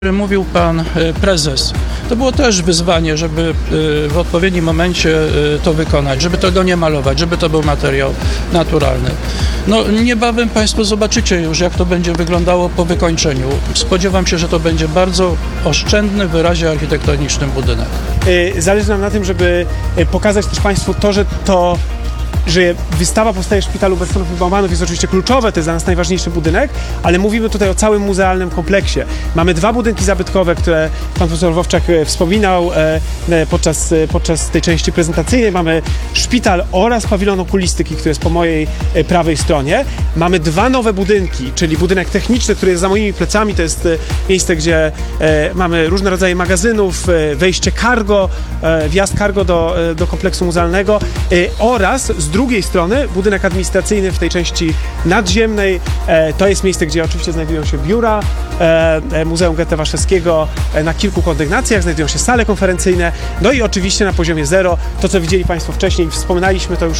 Mówił pan prezes. To było też wyzwanie, żeby w odpowiednim momencie to wykonać, żeby tego nie malować, żeby to był materiał naturalny. No niebawem państwo zobaczycie już, jak to będzie wyglądało po wykończeniu. Spodziewam się, że to będzie bardzo oszczędny w wyrazie architektonicznym budynek. Zależy nam na tym, żeby pokazać też państwu to, że wystawa powstaje w Szpitalu Westernow i Baumanów jest oczywiście kluczowe, to jest dla nas najważniejszy budynek, ale mówimy tutaj o całym muzealnym kompleksie. Mamy dwa budynki zabytkowe, które pan profesor Wowczak wspominał podczas tej części prezentacyjnej. Mamy szpital oraz pawilon okulistyki, który jest po mojej prawej stronie. Mamy dwa nowe budynki, czyli budynek techniczny, który jest za moimi plecami, to jest miejsce, gdzie mamy różne rodzaje magazynów, wejście cargo, wjazd cargo do kompleksu muzealnego oraz z drugiej strony budynek administracyjny w tej części nadziemnej. To jest miejsce, gdzie oczywiście znajdują się biura Muzeum Goethe Waszewskiego na kilku kondygnacjach, znajdują się sale konferencyjne, no i oczywiście na poziomie zero, to co widzieli państwo wcześniej, wspominaliśmy to już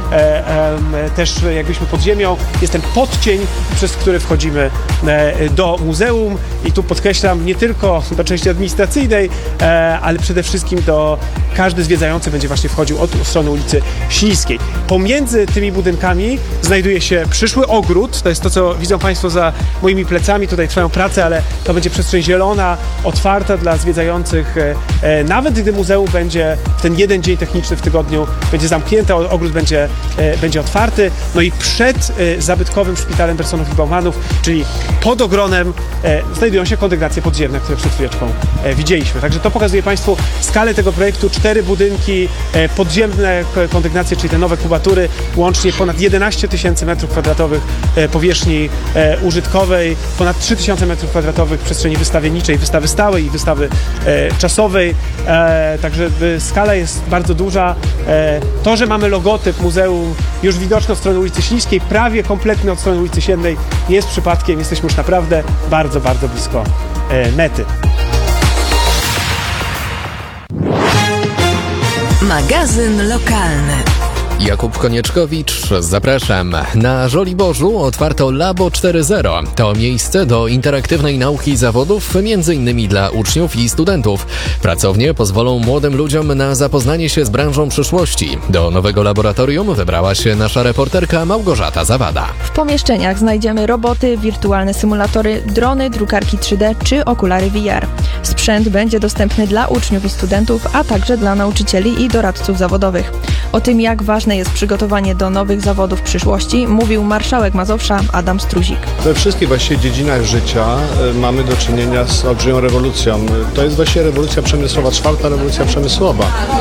też jakbyśmy pod ziemią, jest ten podcień, przez który wchodzimy do muzeum i tu podkreślam, nie tylko do części administracyjnej, ale przede wszystkim każdy zwiedzający będzie właśnie wchodził od strony ulicy Śliskiej. Pomiędzy tymi budynkami znajduje się przyszły ogród, to jest to, co widzą państwo za moimi plecami, tutaj trwają prace, ale to będzie przestrzeń zielona, otwarta dla zwiedzających, nawet gdy muzeum będzie w ten jeden dzień techniczny w tygodniu będzie zamknięte, ogród będzie otwarty, no i przed zabytkowym Szpitalem Westernow i Baumanów, czyli pod ogronem znajdują się kondygnacje podziemne, które przed chwileczką widzieliśmy. Także to pokazuje państwu skalę tego projektu, 4 budynki, podziemne kondygnacje, czyli te nowe kubatury, łącznie ponad 11 tysięcy m2 powierzchni użytkowej, ponad 3 tysiące m2 przestrzeni wystawienniczej, wystawy stałej i wystawy czasowej. Także skala jest bardzo duża. To, że mamy logotyp muzeum już widoczny od strony ulicy Śliskiej, prawie kompletny od strony ulicy Siennej, nie jest przypadkiem. Jesteśmy już naprawdę bardzo, bardzo blisko mety. Magazyn lokalny. Jakub Konieczkowicz, zapraszam. Na Żoliborzu otwarto Labo 4.0. To miejsce do interaktywnej nauki i zawodów, m.in. dla uczniów i studentów. Pracownie pozwolą młodym ludziom na zapoznanie się z branżą przyszłości. Do nowego laboratorium wybrała się nasza reporterka Małgorzata Zawada. W pomieszczeniach znajdziemy roboty, wirtualne symulatory, drony, drukarki 3D czy okulary VR. Sprzęt będzie dostępny dla uczniów i studentów, a także dla nauczycieli i doradców zawodowych. O tym, jak ważne jest przygotowanie do nowych zawodów przyszłości, mówił marszałek Mazowsza Adam Struzik. We wszystkich właściwie dziedzinach życia mamy do czynienia z olbrzymią rewolucją. To jest właściwie rewolucja przemysłowa, 4. rewolucja przemysłowa.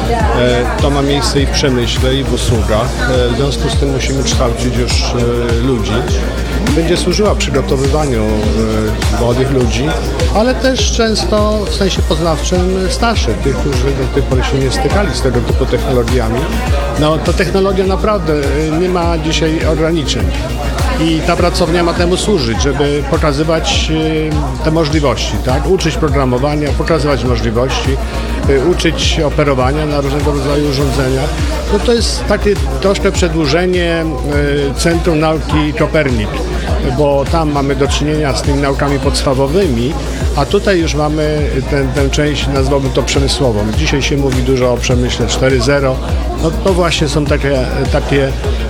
To ma miejsce i w przemyśle, i w usługach. W związku z tym musimy kształcić już ludzi. Będzie służyła przygotowywaniu młodych ludzi, ale też często w sensie poznawczym starszych, tych, którzy do tej pory się nie stykali z tego typu technologiami. No to technologia naprawdę nie ma dzisiaj ograniczeń. I ta pracownia ma temu służyć, żeby pokazywać te możliwości, tak? Uczyć programowania, pokazywać możliwości, uczyć operowania na różnego rodzaju urządzeniach. No to jest takie troszkę przedłużenie Centrum Nauki Kopernik, bo tam mamy do czynienia z tymi naukami podstawowymi, a tutaj już mamy tę część, nazwałbym to przemysłową. Dzisiaj się mówi dużo o przemyśle 4.0. No to właśnie są takie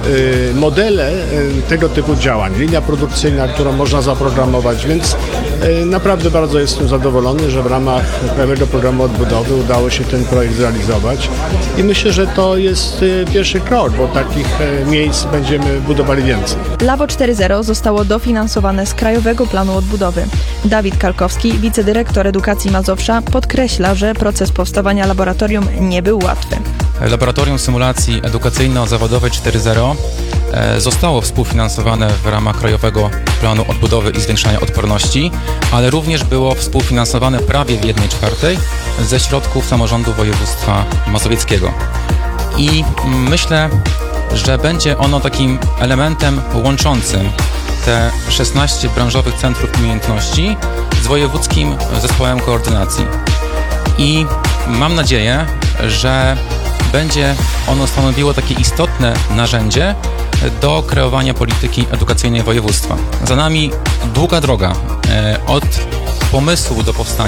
modele tego typu działań. Linia produkcyjna, którą można zaprogramować, więc naprawdę bardzo jestem zadowolony, że w ramach Krajowego Programu Odbudowy udało się ten projekt zrealizować i myślę, że to jest pierwszy krok, bo takich miejsc będziemy budowali więcej. Labo 4.0 zostało dofinansowane z Krajowego Planu Odbudowy. Dawid Kalkowski, wicedyrektor edukacji Mazowsza, podkreśla, że proces powstawania laboratorium nie był łatwy. Laboratorium Symulacji Edukacyjno-Zawodowej 4.0 zostało współfinansowane w ramach Krajowego Planu Odbudowy i Zwiększania Odporności, ale również było współfinansowane prawie w 1/4 ze środków samorządu województwa mazowieckiego. I myślę, że będzie ono takim elementem łączącym te 16 branżowych centrów umiejętności z wojewódzkim zespołem koordynacji. I mam nadzieję, że będzie ono stanowiło takie istotne narzędzie do kreowania polityki edukacyjnej województwa. Za nami długa droga od pomysłu do powstania